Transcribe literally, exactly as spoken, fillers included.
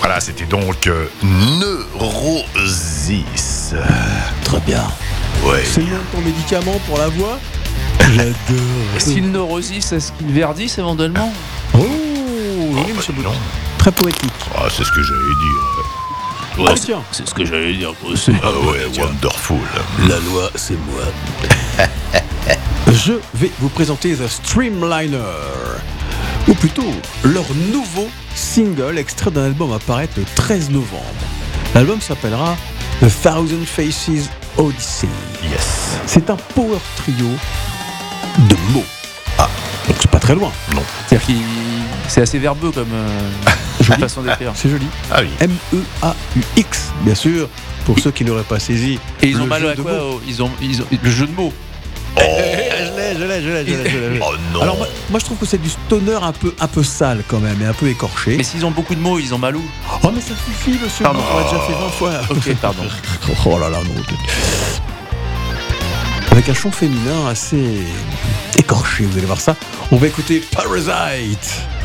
Voilà, c'était donc euh, Neurosis. Très bien. Ouais. C'est le nom de ton médicament pour la voix? J'adore. Est-ce qu'il neurosis, est-ce qu'il verdit éventuellement? Oh, Oh, oui, bah, monsieur dis Bouton. donc. Très poétique. Ah, c'est ce que j'allais dire. Ouais, tiens. C'est ce que j'allais dire aussi. Ah ouais, wonderful. La loi, c'est moi. Je vais vous présenter The Streamliner, ou plutôt leur nouveau single extrait d'un album à paraître le treize novembre. L'album s'appellera The Thousand Faces Odyssey. Yes. C'est un power trio de mots. Ah. Donc c'est pas très loin. Non. C'est-à-dire qu'il c'est assez verbeux comme euh, façon d'écrire. C'est joli. Ah oui. M E A U X, bien sûr, pour ceux qui n'auraient pas saisi. Et ils ont le mal jeu à de quoi mots. oh, ils ont, ils ont le jeu de mots. Je l'ai, je l'ai, je l'ai, je l'ai, je l'ai. Oh non. Alors moi, moi, je trouve que c'est du stoner un peu, un peu sale quand même, et un peu écorché. Mais s'ils ont beaucoup de mots, ils ont mal où? Oh mais ça suffit, monsieur. Pardon. On l'a déjà fait vingt fois. Ok, pardon. Oh là là, non. Avec un chant féminin assez écorché, vous allez voir ça. On va écouter Parasite.